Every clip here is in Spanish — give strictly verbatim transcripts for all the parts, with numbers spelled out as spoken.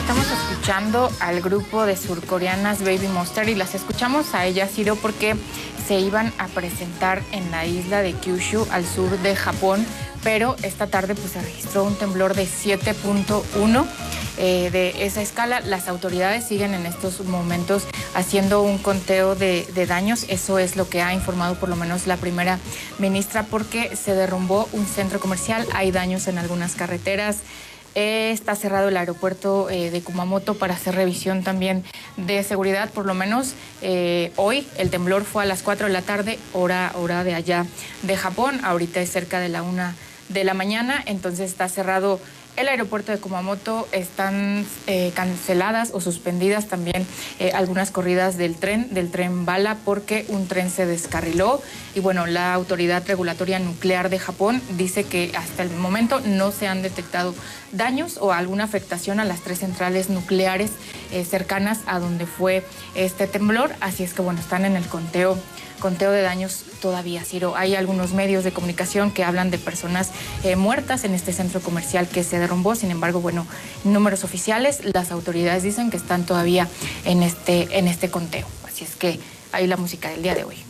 Estamos escuchando al grupo de surcoreanas Baby Monster y las escuchamos a ellas, Ciro, porque se iban a presentar en la isla de Kyushu, al sur de Japón, pero esta tarde pues se registró un temblor de siete punto uno. Eh, de esa escala. Las autoridades siguen en estos momentos haciendo un conteo de, de daños. Eso es lo que ha informado por lo menos la primera ministra, porque se derrumbó un centro comercial, hay daños en algunas carreteras. Eh, está cerrado el aeropuerto eh, de Kumamoto para hacer revisión también de seguridad. Por lo menos eh, hoy el temblor fue a las cuatro de la tarde, hora, hora de allá de Japón. Ahorita es cerca de la una de la mañana, entonces está cerrado el aeropuerto de Kumamoto. Están eh, canceladas o suspendidas también eh, algunas corridas del tren, del tren bala, porque un tren se descarriló. Y bueno, la Autoridad Regulatoria Nuclear de Japón dice que hasta el momento no se han detectado daños o alguna afectación a las tres centrales nucleares eh, cercanas a donde fue este temblor. Así es que bueno, están en el conteo conteo de daños todavía, Ciro. Hay algunos medios de comunicación que hablan de personas eh, muertas en este centro comercial que se derrumbó. Sin embargo, bueno, números oficiales, las autoridades dicen que están todavía en este, en este conteo. Así es que ahí la música del día de hoy.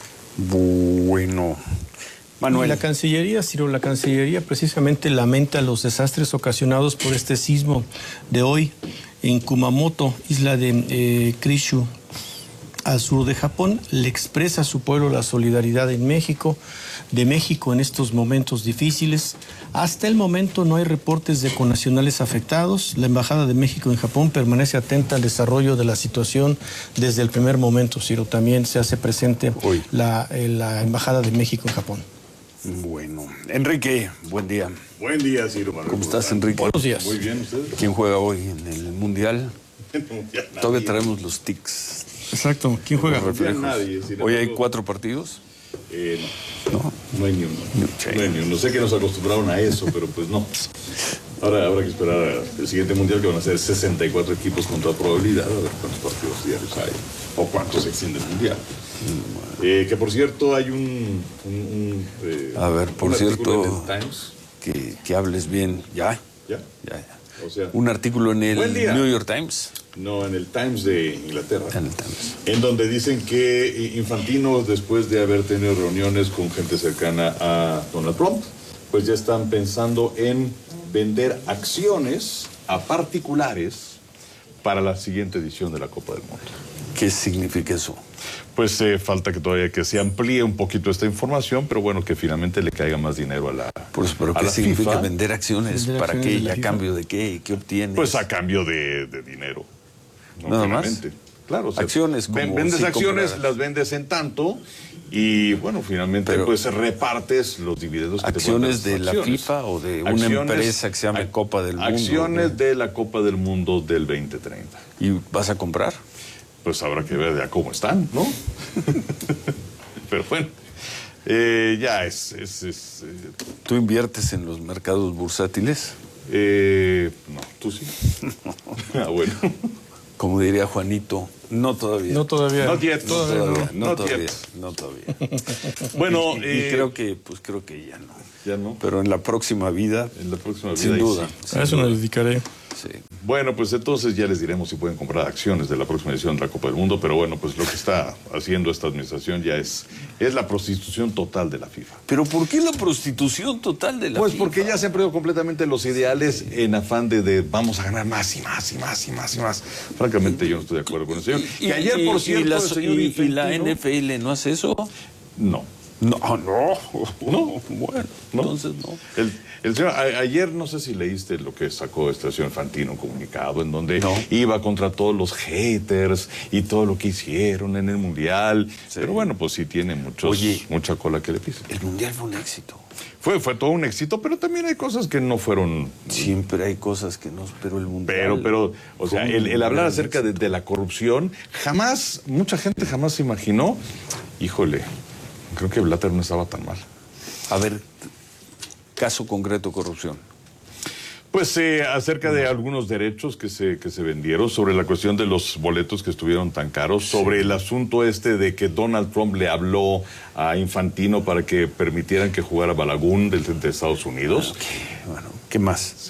Bueno, Manuel. La Cancillería, Ciro, la Cancillería precisamente lamenta los desastres ocasionados por este sismo de hoy en Kumamoto, isla de eh, Kyushu, al sur de Japón. Le expresa a su pueblo la solidaridad en México, de México en estos momentos difíciles. Hasta el momento no hay reportes de connacionales afectados. La Embajada de México en Japón permanece atenta al desarrollo de la situación desde el primer momento, Ciro. También se hace presente la, eh, la Embajada de México en Japón. Bueno, Enrique, buen día. Buen día, Ciro Manuel. ¿Cómo estás, Enrique? Buenos días. Muy bien, ¿usted? ¿Quién juega hoy en el Mundial? En el Mundial, Todavía nadie. traemos los tics. Exacto. ¿Quién juega? Los reflejos. Nadie, sin Hoy hay embargo, cuatro partidos. Eh, No. no, no hay ni uno. Ni un No hay ni uno. Sé que nos acostumbraron a eso, pero pues no. Ahora habrá que esperar el siguiente mundial, que van a ser sesenta y cuatro equipos con toda probabilidad, a ver cuántos partidos diarios hay o cuántos se extiende el mundial. Eh, que por cierto hay un... un, un eh, A ver, por un artículo cierto, en el Times. que, que hables bien. ¿Ya? ¿Ya? Ya, ya. O sea, Un artículo en Buen el día. New York Times. no, en el Times de Inglaterra. En el Times. En donde dicen que Infantino, después de haber tenido reuniones con gente cercana a Donald Trump, pues ya están pensando en vender acciones a particulares para la siguiente edición de la Copa del Mundo. ¿Qué significa eso? Pues eh, falta que todavía que se amplíe un poquito esta información, pero bueno, que finalmente le caiga más dinero a la Por eso, ¿pero a qué la significa FIFA. vender acciones? Vender ¿Para acciones qué? de la ¿Y a FIFA? cambio de qué? ¿Qué obtienes? Pues a cambio de, de dinero. ¿no? ¿Nada más? Finalmente. Claro, o sea, Acciones como ven- vendes si acciones, compraras. las vendes en tanto y bueno, finalmente Pero- pues repartes los dividendos que ¿Acciones te de pueden la dar las FIFA o de una empresa que se llame ac- Copa del Mundo? Acciones ¿no? de la Copa del Mundo del veinte treinta. ¿Y vas a comprar? Pues habrá que ver ya cómo están, ¿no? Pero bueno, eh, ya es... es, es, eh, ¿Tú inviertes en los mercados bursátiles? eh, no, tú sí. Ah, bueno. Como diría Juanito, no todavía. No todavía. Not yet. No todavía, no, Not todavía, yet. no todavía. Bueno, y, y eh, creo que, pues creo que ya no. ya no. Pero en la próxima vida, En la próxima vida. sin ahí duda. sí. A eso me dedicaré. Sí. Bueno, pues entonces ya les diremos si pueden comprar acciones de la próxima edición de la Copa del Mundo, pero bueno, pues lo que está haciendo esta administración ya es, es la prostitución total de la FIFA. Pero ¿por qué la prostitución total de la Pues FIFA? porque ya se han perdido completamente los ideales en afán de, de vamos a ganar más y más y más y más y más. Francamente yo no estoy de acuerdo con el señor. Y, que ayer, por y- cierto, y la, el señor y- y la Infantino- N F L no hace eso. No. No, no. No. Bueno, ¿No? entonces no. El, el señor, a- ayer no sé si leíste lo que sacó este señor Fantino, un comunicado en donde No. iba contra todos los haters y todo lo que hicieron en el Mundial. Sí. Pero bueno, pues sí tiene muchos, Oye. mucha cola que le pise. El Mundial fue un éxito. Fue, fue todo un éxito, pero también hay cosas que no fueron... Siempre hay cosas que no, pero el Mundial... Pero, pero, o sea, fue un el, el hablar gran acerca de, de la corrupción, jamás, mucha gente jamás se imaginó, híjole, creo que Blatter no estaba tan mal. A ver, caso concreto, corrupción. Pues eh, acerca de algunos derechos que se, que se vendieron, sobre la cuestión de los boletos que estuvieron tan caros, sobre el asunto este de que Donald Trump le habló a Infantino para que permitieran que jugara Balaguer del de Estados Unidos. Bueno, ¿qué más? Sí.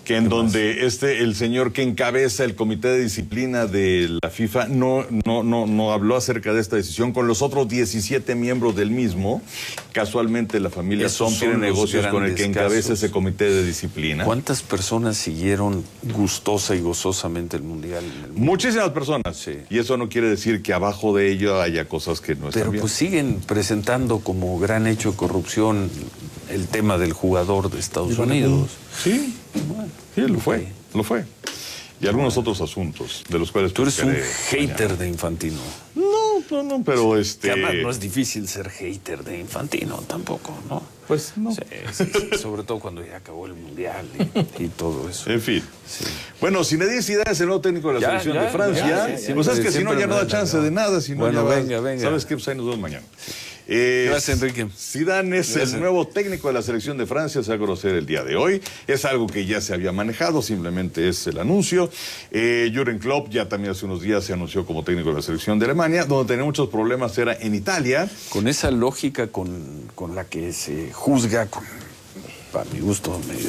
que en donde este, el señor que encabeza el comité de disciplina de la FIFA no, no, no, no habló acerca de esta decisión con los otros diecisiete miembros del mismo. Casualmente la familia Esos Son tiene son los negocios con el que grandes encabeza casos. ese comité de disciplina. ¿Cuántas personas siguieron gustosa y gozosamente el Mundial? En el mundo? Muchísimas personas. Sí. Y eso no quiere decir que abajo de ello haya cosas que no están Pero bien. pues siguen presentando como gran hecho de corrupción el tema del jugador de Estados Unidos. Sí, Bueno, sí, lo fue, ok. lo fue. Y algunos otros asuntos de los cuales... Tú eres un platicaré hater mañana. de Infantino. No, no, no, pero este... Que además no es difícil ser hater de Infantino tampoco, ¿no? Pues no. Sí, sí, sí, sobre todo cuando ya acabó el Mundial y, y todo eso. En fin. Sí. Bueno, Zinedine Zidane es el nuevo técnico de la Ya, selección ya, de Francia. ya, sí, sí, pues es que si siempre no, ya no da me- chance no. de nada. Si no, Bueno, ya vas- venga, venga. ¿Sabes qué? Pues ahí nos vemos mañana. Eh, Gracias, Enrique. Zidane es Gracias. el nuevo técnico de la selección de Francia, se va a conocer el día de hoy. Es algo que ya se había manejado, simplemente es el anuncio. Eh, Jürgen Klopp ya también hace unos días se anunció como técnico de la selección de Alemania. Donde tenía muchos problemas era en Italia. Con esa lógica con, con la que se juzga, con, para mi gusto, medio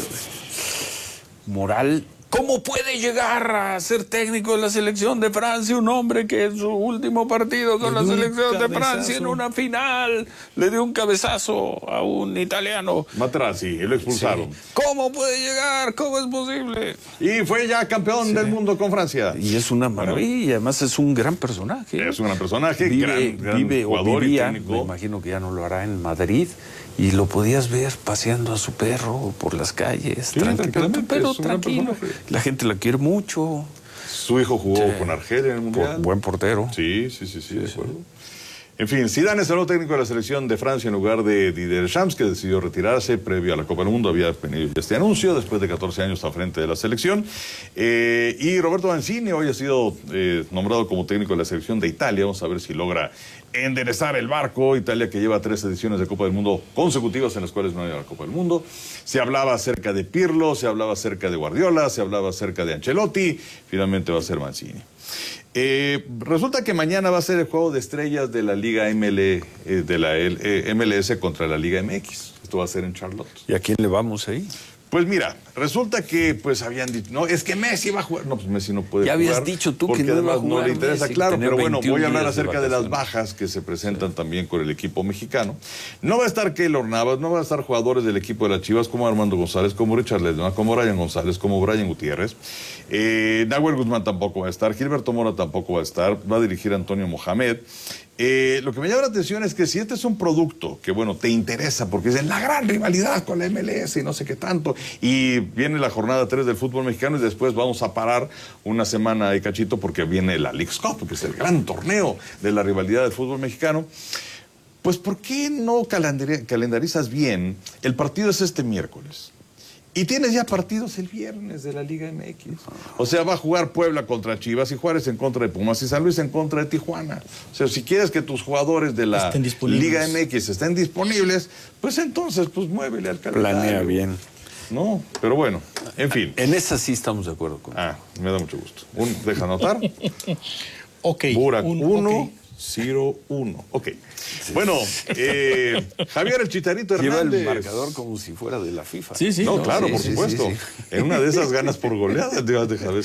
de moral. ¿Cómo puede llegar a ser técnico de la selección de Francia un hombre que en su último partido con Le la dio un selección de cabezazo. Francia en una final le dio un cabezazo a un italiano? Materazzi, y lo expulsaron. Sí. ¿Cómo puede llegar? ¿Cómo es posible? Y fue ya campeón del mundo con Francia. Y es una maravilla, además es un gran personaje. Es un gran personaje, Vive, gran, gran vive o jugador y vivía, técnico. me imagino que ya no lo hará en Madrid, y lo podías ver paseando a su perro por las calles, Sí, tranquilo, tranquilamente, pero es un gran tranquilo. personaje. La gente la quiere mucho. Su hijo jugó Sí. con Argelia en el Mundial. Por- buen portero. Sí, sí, sí, sí, de acuerdo. En fin, Zidane es el nuevo técnico de la selección de Francia en lugar de Didier Deschamps, que decidió retirarse previo a la Copa del Mundo. Había venido este anuncio después de catorce años al frente de la selección. Eh, y Roberto Mancini hoy ha sido eh, nombrado como técnico de la selección de Italia. Vamos a ver si logra enderezar el barco. Italia, que lleva tres ediciones de Copa del Mundo consecutivas en las cuales no ha ido a la Copa del Mundo. Se hablaba acerca de Pirlo, se hablaba acerca de Guardiola, se hablaba acerca de Ancelotti. Finalmente va a ser Mancini. Eh, resulta que mañana va a ser el juego de estrellas de la Liga M L, eh, de la L- eh, M L S contra la Liga M X. Esto va a ser en Charlotte. ¿Y a quién le vamos ahí? Pues mira, resulta que pues habían dicho, no, es que Messi va a jugar. No, pues Messi no puede Ya jugar. habías dicho tú que porque no iba a además no jugar le interesa, Messi, claro, tener pero bueno, veintiún voy a hablar días de acerca de las vacaciones. bajas que se presentan también con el equipo mexicano. No va a estar Keylor Navas, no va a estar jugadores del equipo de las Chivas como Armando González, como Richard Ledesma, como Brian González, como Brian Gutiérrez. Eh, Nahuel Guzmán tampoco va a estar, Gilberto Mora tampoco va a estar, va a dirigir Antonio Mohamed. Eh, lo que me llama la atención es que si este es un producto que, bueno, te interesa, porque es en la gran rivalidad con la M L S y no sé qué tanto, y viene la jornada tres del fútbol mexicano y después vamos a parar una semana de cachito porque viene la Leagues Cup, que es el gran torneo de la rivalidad del fútbol mexicano, pues ¿por qué no calendari- calendarizas bien? El partido es este miércoles. Y tienes ya partidos el viernes de la Liga M X. O sea, va a jugar Puebla contra Chivas y Juárez en contra de Pumas y San Luis en contra de Tijuana. O sea, si quieres que tus jugadores de la Estén disponibles. Liga M X estén disponibles, pues entonces, pues muévele al calendario. Planea bien. No, pero bueno, en fin. En esa sí estamos de acuerdo con. Ah, me da mucho gusto. Un, deja anotar. Ok. Burak un- uno, ok. Ciro uno. Ok. Bueno, eh, Javier el Chicharito Lleva Hernández. el marcador como si fuera de la FIFA. Sí, sí. No, no, claro, sí, por sí, supuesto. sí, sí. En una de esas ganas por goleada, te vas a dejar